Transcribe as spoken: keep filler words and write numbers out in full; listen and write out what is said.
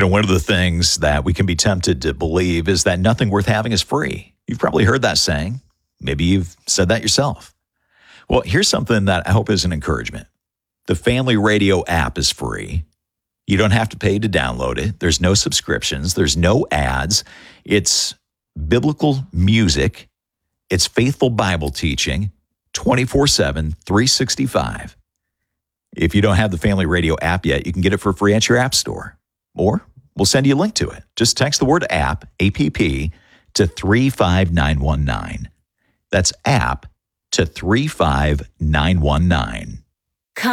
know, one of the things that we can be tempted to believe is that nothing worth having is free. You've probably heard that saying. Maybe you've said that yourself. Well, here's something that I hope is an encouragement. The Family Radio app is free. You don't have to pay to download it. There's no subscriptions. There's no ads. It's biblical music. It's faithful Bible teaching, twenty-four seven, three sixty-five. If you don't have the Family Radio app yet, you can get it for free at your app store. Or we'll send you a link to it. Just text the word app, A P P, to three five nine one nine. That's app to three five nine one nine.